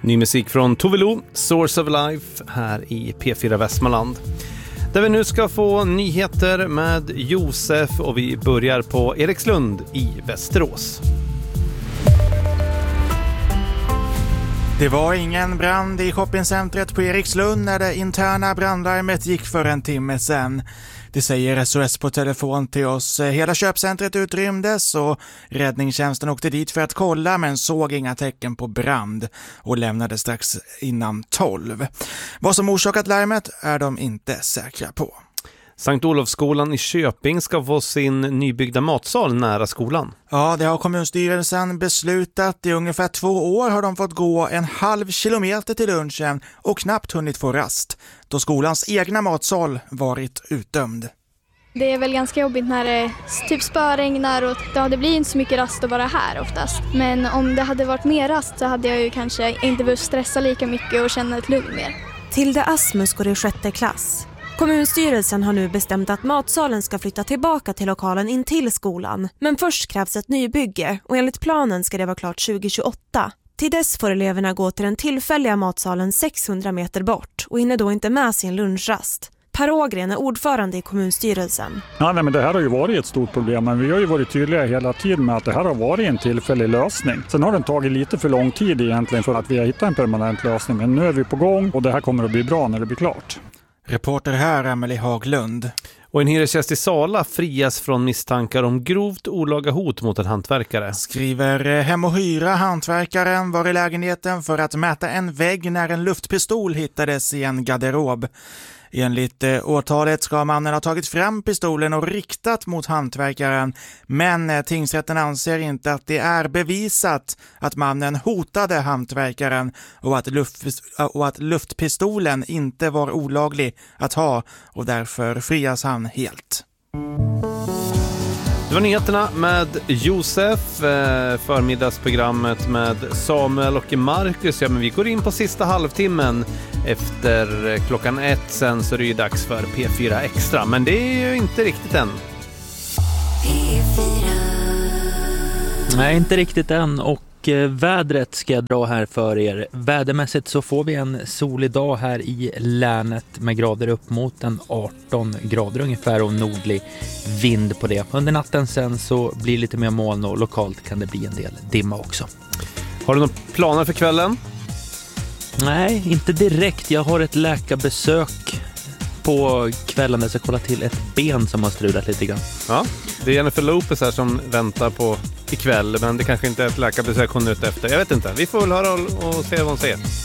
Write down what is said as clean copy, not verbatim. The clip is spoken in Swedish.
Ny musik från Tove Lo, Source of Life, här i P4 Västmanland. Där vi nu ska få nyheter med Josef och vi börjar på Erikslund i Västerås. Det var ingen brand i shoppingcentret på Erikslund när det interna brandlarmet gick för en timme sedan. Det säger SOS på telefon till oss. Hela köpcentret utrymdes och räddningstjänsten åkte dit för att kolla men såg inga tecken på brand och lämnade strax innan 12. Vad som orsakat larmet är de inte säkra på. Sankt Olofsskolan i Köping ska få sin nybyggda matsal nära skolan. Ja, det har kommunstyrelsen beslutat. I ungefär 2 år har de fått gå 1,5 kilometer till lunchen och knappt hunnit få rast, då skolans egna matsal varit utdömd. Det är väl ganska jobbigt när det typ spöregnar och det blir inte så mycket rast att vara här oftast. Men om det hade varit mer rast så hade jag ju kanske inte behövt stressa lika mycket och känna ett lugn mer. Tilde Asmus går i 6:e klass. Kommunstyrelsen har nu bestämt att matsalen ska flytta tillbaka till lokalen in till skolan. Men först krävs ett nybygge och enligt planen ska det vara klart 2028. Till dess får eleverna gå till den tillfälliga matsalen 600 meter bort och hinner då inte med sin lunchrast. Per Ågren är ordförande i kommunstyrelsen. Ja, men det här har ju varit ett stort problem, men vi har ju varit tydliga hela tiden med att det här har varit en tillfällig lösning. Sen har den tagit lite för lång tid egentligen för att vi har hittat en permanent lösning, men nu är vi på gång och det här kommer att bli bra när det blir klart. Reporter här, Emelie Haglund. Och en hyresgäst i Sala frias från misstankar om grovt olaga hot mot en hantverkare. Skriver Hem och Hyra. Hantverkaren var i lägenheten för att mäta en vägg när en luftpistol hittades i en garderob. Enligt åtalet ska mannen ha tagit fram pistolen och riktat mot hantverkaren, men tingsrätten anser inte att det är bevisat att mannen hotade hantverkaren och att luftpistolen inte var olaglig att ha, och därför frias han helt. Det var nyheterna med Josef, förmiddagsprogrammet med Samuel och Marcus. Ja, men vi går in på sista halvtimmen efter klockan 1. Sen så är det ju dags för P4 Extra. Men det är ju inte riktigt än. Nej, inte riktigt än. Och vädret ska jag dra här för er. Vädermässigt så får vi en solig dag här i länet med grader upp mot en 18 grader ungefär och nordlig vind på det. Under natten sen så blir det lite mer moln och lokalt kan det bli en del dimma också. Har du några planer för kvällen? Nej, inte direkt. Jag har ett läkarbesök på kvällen där jag ska kolla till ett ben som har strulat lite grann. Ja, det är Jennifer Lopez här som väntar på ikväll, men det kanske inte är ett läkarbesök hon är ute efter. Jag vet inte, vi får väl höra och se vad hon säger.